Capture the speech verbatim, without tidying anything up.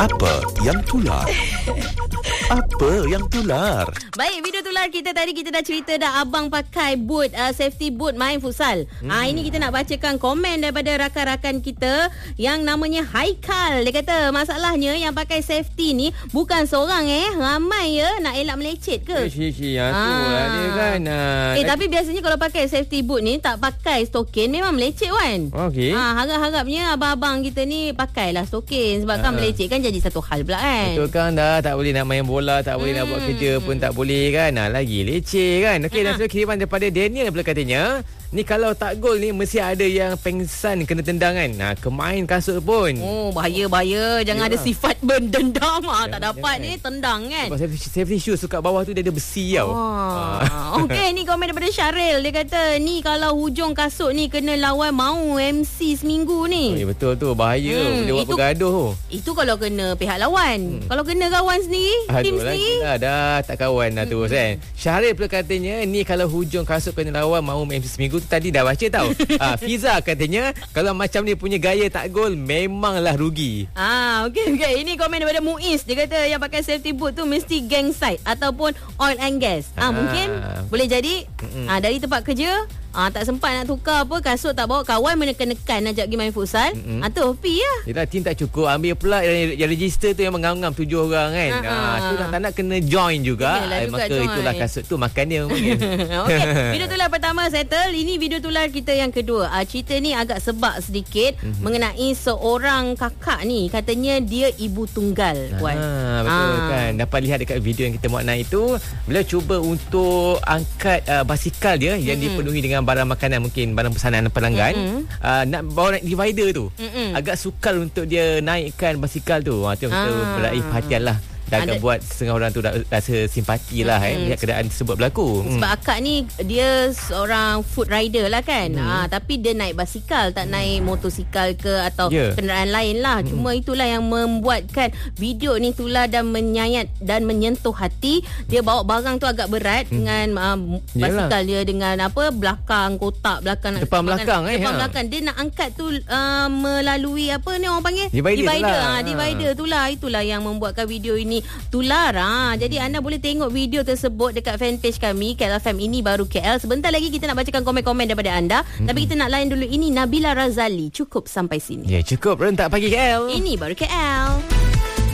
Apa yang tular? Apa yang tular? Baik, video tular kita tadi kita dah cerita dah abang pakai boot, uh, safety boot main futsal. Hmm. Ah, ini kita nak bacakan komen daripada rakan-rakan kita yang namanya Haikal. Dia kata masalahnya yang pakai safety ni bukan seorang eh, ramai ya, nak elak melecet ke? Si-si yang tu lah dia kan. Uh, eh tapi biasanya kalau pakai safety boot ni tak pakai stokin memang melecet kan? Okey. Ah, harap-harapnya abang-abang kita ni pakailah stokin sebab kan uh. melecet kan jadi satu hal pula kan. Betul kan, dah tak boleh nak main bola, tak boleh hmm. nak buat kerja pun tak boleh kan. Nah, lagi leceh kan. Okey, uh-huh. dan sudah kiriman daripada Daniel pula katanya, ni kalau tak gol ni mesti ada yang pengsan kena tendang kan. Nah, kemain kasut pun. Oh, bahaya-bahaya. Jangan Yalah. ada sifat berdendam ah. Tak dapat jangan. ni tendang kan. Sebab safety, safety shoes kat bawah tu dia ada besi tau. Oh. Ah. Okey, ni komen daripada Syaril. Dia kata ni kalau hujung kasut ni kena lawan mau M C seminggu ni. Oh, ya, betul tu. Bahaya. Hmm, dia buat itu, bergaduh tu. Itu kalau kena pihak lawan. Hmm. Kalau kena kawan sendiri, Aduh, tim sendiri. Dah, dah tak kawan dah tu hmm. kan. Syaril pula katanya ni kalau hujung kasut kena lawan mau M C seminggu tu tadi dah baca tau. ah, Fiza katanya kalau macam ni punya gaya tak gol memanglah rugi. Ah, okey okey. Ini komen daripada Muiz. Dia kata yang pakai safety boot tu mesti gang site ataupun oil and gas. Ah, ah mungkin boleh jadi ah dari tempat kerja Ah tak sempat nak tukar apa, kasut tak bawa, kawan menekan-nekan ajak pergi main futsal. Mm-hmm. Ah tu pi lah. Yelah, tim tak cukup, ambil pula yang, yang register tu yang mengam-ngam tujuh orang kan. Ha ah, tu tak nak kena join juga. Ay, juga maka join. Itulah kasut tu makan dia mungkin. Okey, video tular pertama settle. Ini video tular kita yang kedua. Ah cerita ni agak sebab sedikit mm-hmm. mengenai seorang kakak ni, katanya dia ibu tunggal. Puan. Ah betul ah. kan. Dapat lihat dekat video yang kita muat naik itu, beliau cuba untuk angkat uh, basikal dia yang mm-hmm. dipenuhi dengan barang makanan, mungkin barang pesanan pelanggan, mm-hmm. uh, nak bawa naik divider tu, mm-hmm. agak sukar untuk dia naikkan basikal tu. Ha, tu yang kita ah. beraih perhatian lah. Dan akan buat setengah orang tu rasa simpati lah hmm. eh, lihat keadaan tersebut berlaku. Sebab hmm. akak ni dia seorang food rider lah kan. Hmm. Ha, tapi dia naik basikal, tak naik motosikal ke atau yeah. kenderaan lain lah. Hmm. Cuma itulah yang membuatkan video ni tular dan menyayat dan menyentuh hati. Dia bawa barang tu agak berat hmm. dengan um, basikal dia dengan apa, belakang, kotak belakang. Depan belakang eh. Depan ha. belakang. Dia nak angkat tu uh, melalui apa ni orang panggil? Divider. Divider. Lah. Ha, divider tu lah. Itulah yang membuatkan video ini tular. Ha. Jadi anda boleh tengok video tersebut dekat fanpage kami K L F M Ini Baru K L. Sebentar lagi kita nak bacakan komen-komen daripada anda. Hmm. Tapi kita nak layan dulu. Ini Nabila Razali. Cukup sampai sini. Ya, cukup. Rentak pagi K L. Ini Baru K L.